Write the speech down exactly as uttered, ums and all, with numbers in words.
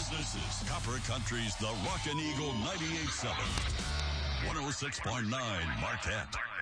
This is Copper Country's The Rockin' Eagle ninety-eight point seven. one oh six point nine Marquette.